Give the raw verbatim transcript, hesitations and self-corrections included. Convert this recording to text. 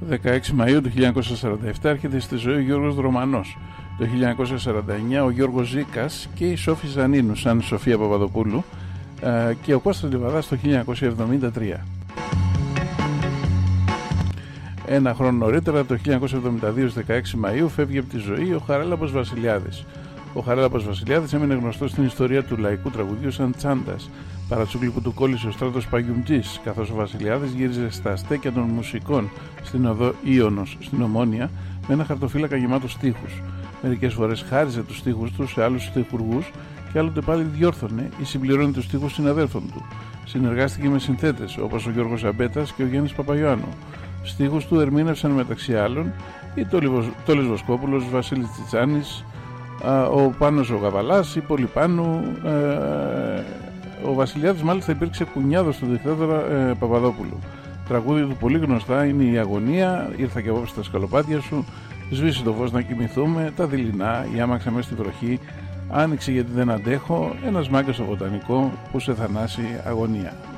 δεκαέξι Μαΐου του χίλια εννιακόσια σαράντα επτά έρχεται στη ζωή ο Γιώργος Δρομανός. Το χίλια εννιακόσια σαράντα εννιά ο Γιώργος Ζήκας και η Σόφη Ζανίνου σαν η Σοφία Παπαδοπούλου και ο Κώστας Λιβαδάς το χίλια εννιακόσια εβδομήντα τρία. Ένα χρόνο νωρίτερα, το χίλια εννιακόσια εβδομήντα δύο στις δεκαέξι Μαΐου, φεύγει από τη ζωή ο Χαράλαμπος Βασιλιάδης. Ο Χαράλαμπος Βασιλιάδης έμεινε γνωστός στην ιστορία του λαϊκού τραγουδιού σαν τσάντας. Παρατσούκλικου του κόλλησε ο Στράτος Παγιουμτζής, καθώς ο Βασιλιάδης γύριζε στα στέκια των μουσικών στην οδό Ίωνος, στην Ομόνια, με ένα χαρτοφύλακα γεμάτο στίχους. Μερικές φορές χάριζε τους στίχους του σε άλλους στιχουργούς και άλλοτε πάλι διόρθωνε ή συμπληρώνει τους στίχους συναδέλφων του. Συνεργάστηκε με συνθέτες όπως ο Γιώργος Αμπέτας και ο Γιάννης Παπαϊωάννου. Στίχους του ερμήνευσαν μεταξύ άλλων η Τόλης Βοσκόπουλος, Βασίλης Τσιτσάνης, ο Πάνος ο Γαβαλάς, η Πολυπάνου. Ε, ο Βασιλιάδης μάλιστα υπήρξε κουνιάδος του δικτάτορα ε, Παπαδόπουλου. Τραγούδια του πολύ γνωστά είναι η Αγωνία, Ήρθα και απόψε στα σκαλοπάτια σου, Σβήσει το φως να κοιμηθούμε, Τα δειλινά, Η άμαξα μες στη βροχή, Άνοιξε γιατί δεν αντέχω, Ένας μάγκας στο βοτανικό που σε θανάσει αγωνία.